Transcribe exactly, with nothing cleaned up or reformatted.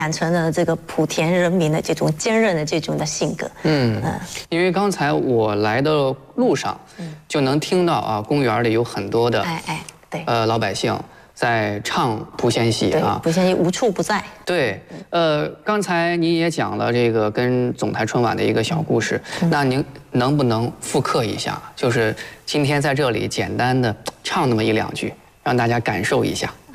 养成了这个莆田人民的这种坚韧的这种的性格。 嗯，因为刚才我来的路上，就能听到啊，公园里有很多的， 哎哎，对， 呃，老百姓在唱莆仙戏啊， 莆仙戏无处不在。 对，呃，刚才您也讲了这个跟总台春晚的一个小故事，那您能不能复刻一下？就是今天在这里简单的唱那么一两句，让大家感受一下。